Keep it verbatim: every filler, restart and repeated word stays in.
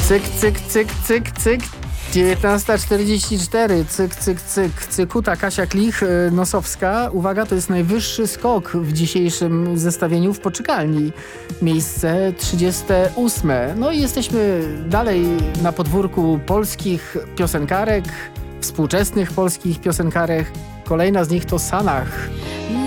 Cyk, cyk, cyk, cyk, cyk. dziewiętnasta czterdzieści cztery. Cyk, cyk, cyk. Cykuta Kasia Klich, Nosowska. Uwaga, to jest najwyższy skok w dzisiejszym zestawieniu w poczekalni. Miejsce trzydzieste ósme. No i jesteśmy dalej na podwórku polskich piosenkarek, współczesnych polskich piosenkarek. Kolejna z nich to Sanach.